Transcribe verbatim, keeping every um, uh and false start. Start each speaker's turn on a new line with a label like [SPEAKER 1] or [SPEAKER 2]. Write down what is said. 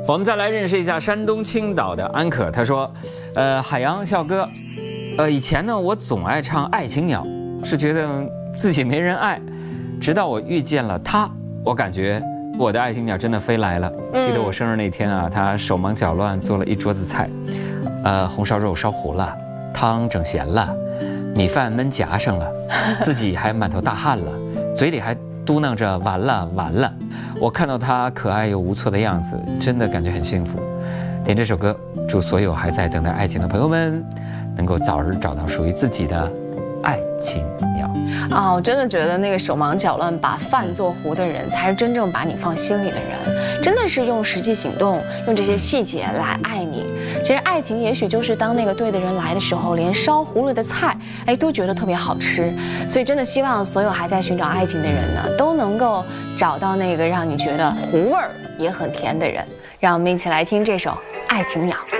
[SPEAKER 1] 我们再来认识一下山东青岛的安可，他说，呃，海洋笑哥，呃，以前呢我总爱唱《爱情鸟》，是觉得自己没人爱，直到我遇见了他，我感觉我的爱情鸟真的飞来了。嗯、记得我生日那天啊，他手忙脚乱做了一桌子菜，呃，红烧肉烧糊了，汤整咸了，米饭焖夹上了，自己还满头大汗了，嘴里还嘟囔着完了完了。我看到他可爱又无措的样子，真的感觉很幸福。点这首歌，祝所有还在等待爱情的朋友们，能够早日找到属于自己的爱情鸟。
[SPEAKER 2] 啊、哦，我真的觉得那个手忙脚乱把饭做糊的人，才是真正把你放心里的人，真的是用实际行动，用这些细节来爱你。其实爱情也许就是当那个对的人来的时候，连烧糊了的菜，哎，都觉得特别好吃。所以真的希望所有还在寻找爱情的人呢，都能够找到那个让你觉得糊味儿也很甜的人。让我们一起来听这首《爱情鸟》。